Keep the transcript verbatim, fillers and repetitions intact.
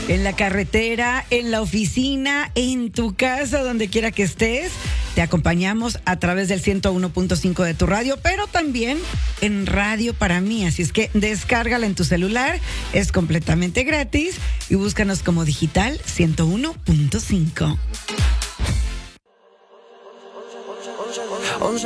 en la carretera, en la oficina, en tu casa, donde quiera que estés. Te acompañamos a través del ciento uno punto cinco de tu radio, pero también en Radio para mí. Así es que descárgala en tu celular, es completamente gratis y búscanos como Digital ciento uno punto cinco.